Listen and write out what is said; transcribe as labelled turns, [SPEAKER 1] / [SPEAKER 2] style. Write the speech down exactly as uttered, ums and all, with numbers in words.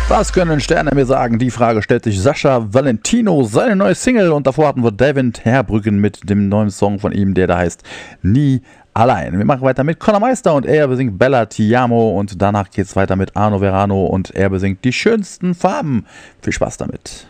[SPEAKER 1] Was können Sterne mir sagen? Die Frage stellt sich Sascha Valentino, seine neue Single, und davor hatten wir David Herbrücken mit dem neuen Song von ihm, der da heißt Nie allein. Wir machen weiter mit Conor Meister und er besingt Bella Ti Amo, und danach geht's weiter mit Arno Verano und er besingt Die schönsten Farben. Viel Spaß damit.